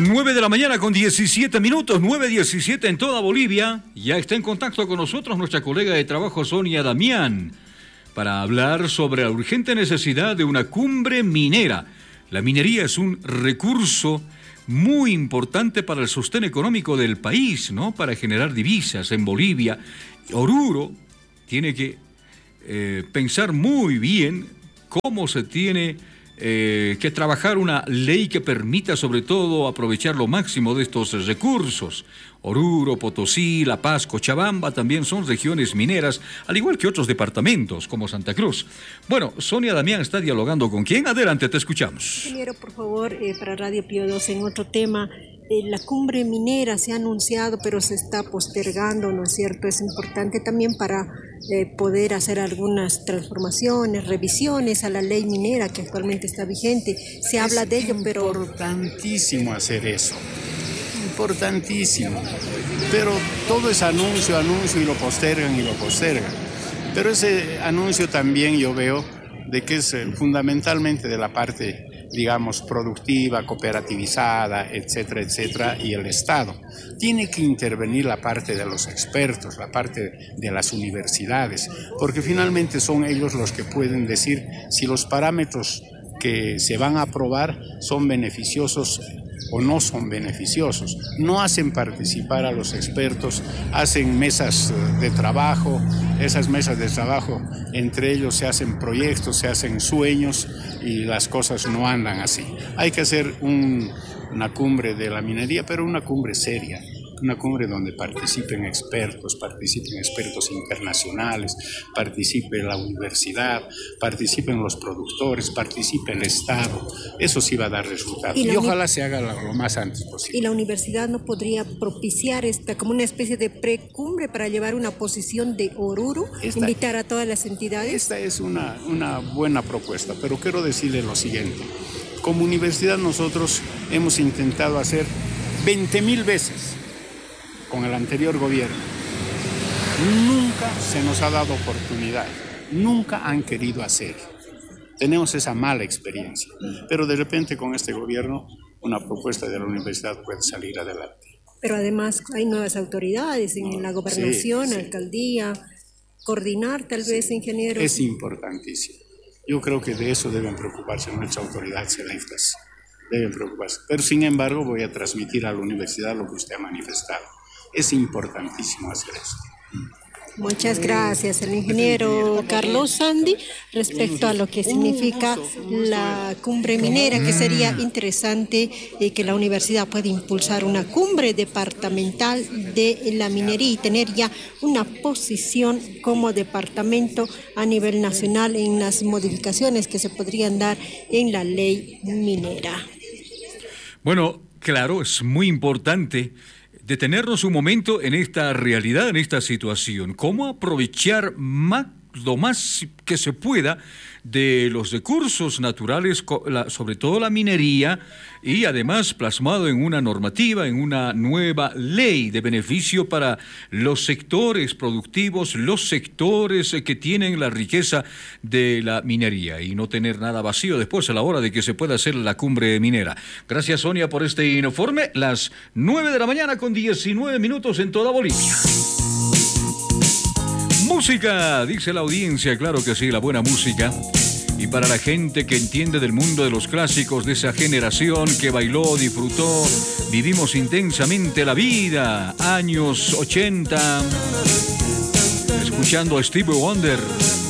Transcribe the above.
9 de la mañana con 17 minutos, 9:17 en toda Bolivia. Ya está en contacto con nosotros nuestra colega de trabajo Sonia Damián para hablar sobre la urgente necesidad de una cumbre minera. La minería es un recurso muy importante para el sostén económico del país, ¿no? Para generar divisas en Bolivia. Oruro tiene que pensar muy bien cómo se tiene que trabajar una ley que permita sobre todo aprovechar lo máximo de estos recursos. Oruro, Potosí, La Paz, Cochabamba también son regiones mineras, al igual que otros departamentos como Santa Cruz. Bueno, Sonia Damián está dialogando con quién. Adelante, te escuchamos. Ingeniero, por favor, para Radio Pío 12 en otro tema. La cumbre minera se ha anunciado, pero se está postergando, ¿no es cierto? Es importante también para poder hacer algunas transformaciones, revisiones a la ley minera que actualmente está vigente. Se habla de ello, pero... Es importantísimo hacer eso, importantísimo. Pero todo es anuncio y lo postergan. Pero ese anuncio también yo veo de que es fundamentalmente de la parte, digamos, productiva, cooperativizada, etcétera, y el Estado. Tiene que intervenir la parte de los expertos, la parte de las universidades, porque finalmente son ellos los que pueden decir si los parámetros que se van a aprobar son beneficiosos o no son beneficiosos. No hacen participar a los expertos, hacen mesas de trabajo, esas mesas de trabajo, entre ellos se hacen proyectos, se hacen sueños y las cosas no andan así. Hay que hacer una cumbre de la minería, pero una cumbre seria. Una cumbre donde participen expertos internacionales, participe la universidad, participen los productores, participe el Estado. Eso sí va a dar resultados. Y ojalá se haga lo más antes posible. ¿Y la universidad no podría propiciar esta como una especie de precumbre para llevar una posición de Oruro, invitar a todas las entidades? Esta es una buena propuesta, pero quiero decirle lo siguiente. Como universidad nosotros hemos intentado hacer 20,000 veces con el anterior gobierno. Nunca se nos ha dado oportunidad, nunca han querido hacer. Tenemos esa mala experiencia, pero de repente con este gobierno una propuesta de la universidad puede salir adelante. Pero además hay nuevas autoridades en la gobernación, alcaldía, coordinar tal vez, ingeniero. Es importantísimo. Yo creo que de eso deben preocuparse nuestras autoridades electas, deben preocuparse. Pero sin embargo voy a transmitir a la universidad lo que usted ha manifestado. Es importantísimo hacer esto. Muchas gracias, el ingeniero Carlos Sandy, respecto a lo que significa la cumbre minera, que sería interesante que la universidad pueda impulsar una cumbre departamental de la minería y tener ya una posición como departamento a nivel nacional en las modificaciones que se podrían dar en la ley minera. Bueno, claro, es muy importante detenernos un momento en esta realidad, en esta situación. ¿Cómo aprovechar lo más que se pueda de los recursos naturales, sobre todo la minería, y además plasmado en una normativa, en una nueva ley de beneficio para los sectores productivos, los sectores que tienen la riqueza de la minería, y no tener nada vacío después a la hora de que se pueda hacer la cumbre minera? Gracias, Sonia, por este informe. Las 9 de la mañana con 19 minutos en toda Bolivia. Música, dice la audiencia, claro que sí, la buena música. Y para la gente que entiende del mundo de los clásicos, de esa generación que bailó, disfrutó, vivimos intensamente la vida, años 80, escuchando a Stevie Wonder.